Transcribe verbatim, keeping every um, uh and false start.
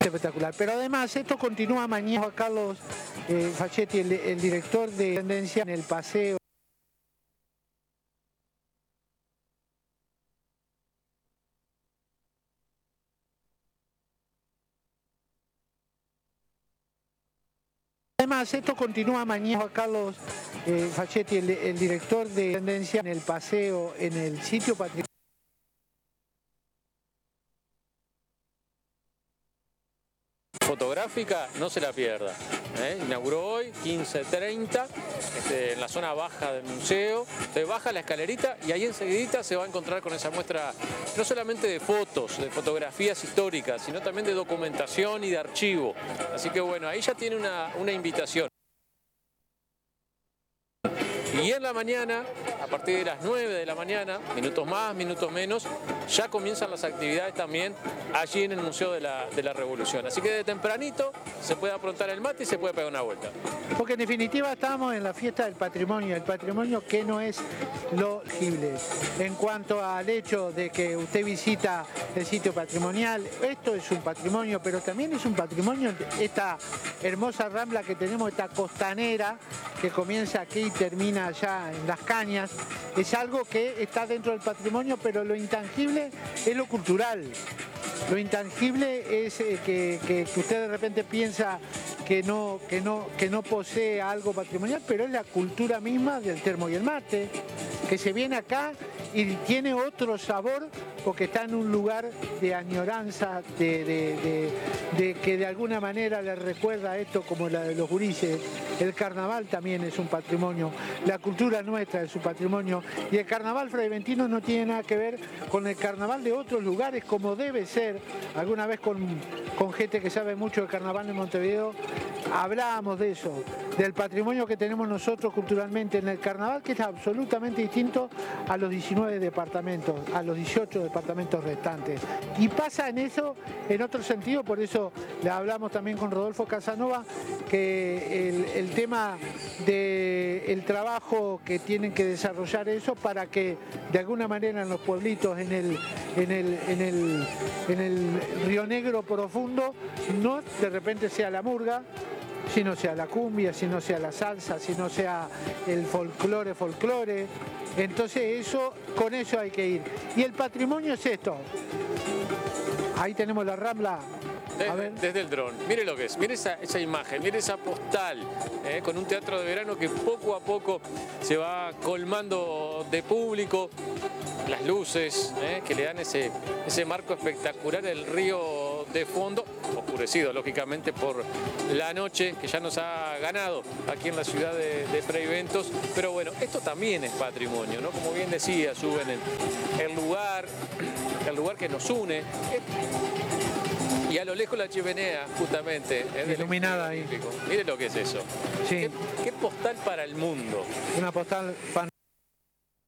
espectacular. Pero además esto continúa mañana. Carlos eh, Facchetti, el, el director de Tendencia, en el paseo. Además, esto continúa mañana. Carlos eh, Facchetti, el, el director de Tendencia, en el paseo, en el sitio patrimonial. Fotográfica, no se la pierda. ¿eh? Inauguró hoy, quince treinta, este, en la zona baja del museo. Se baja la escalerita y ahí enseguidita se va a encontrar con esa muestra no solamente de fotos, de fotografías históricas, sino también de documentación y de archivo. Así que bueno, ahí ya tiene una, una invitación. Y en la mañana, a partir de las nueve de la mañana, minutos más, minutos menos, ya comienzan las actividades también allí en el Museo de la, de la Revolución. Así que de tempranito se puede aprontar el mate y se puede pegar una vuelta. Porque en definitiva estamos en la fiesta del patrimonio, el patrimonio que no es lo tangible. En cuanto al hecho de que usted visita el sitio patrimonial, esto es un patrimonio, pero también es un patrimonio esta hermosa rambla que tenemos, esta costanera que comienza aquí y termina allá en Las Cañas. Es algo que está dentro del patrimonio, pero lo intangible es lo cultural. Lo intangible es eh, que, que, que usted de repente piensa que no, que, no, que no posee algo patrimonial, pero es la cultura misma del termo y el mate, que se viene acá y tiene otro sabor porque está en un lugar de añoranza, de, de, de, de que de alguna manera le recuerda esto como la de los gurises. El carnaval también es un patrimonio, la cultura nuestra es un patrimonio, y el carnaval fraiventina no tiene nada que ver con el carnaval de otros lugares como debe ser. Alguna vez con, con gente que sabe mucho del carnaval de Montevideo hablábamos de eso, del patrimonio que tenemos nosotros culturalmente en el carnaval, que es absolutamente distinto a los diecinueve departamentos, a los dieciocho departamentos restantes. Y pasa en eso, en otro sentido, por eso le hablamos también con Rodolfo Casanova, que el, el tema del trabajo que tienen que desarrollar eso para que de alguna manera en los pueblitos, en el, en el, en el, en el Río Negro profundo, no de repente sea la murga, si no sea la cumbia, si no sea la salsa, si no sea el folclore, folclore. Entonces eso, con eso hay que ir. Y el patrimonio es esto. Ahí tenemos la Rambla. A ver. Desde, desde el dron, mire lo que es, mire esa, esa imagen, mire esa postal, eh, con un teatro de verano que poco a poco se va colmando de público, las luces eh, que le dan ese, ese marco espectacular, el río de fondo, oscurecido lógicamente por la noche que ya nos ha ganado aquí en la ciudad de, de Fraiventos, pero bueno, esto también es patrimonio, ¿no? Como bien decía, suben el, el lugar, el lugar que nos une. Eh, Y a lo lejos la chimenea, justamente. Iluminada ahí. Mire lo que es eso. Sí. ¿Qué, qué postal para el mundo? Una postal fan.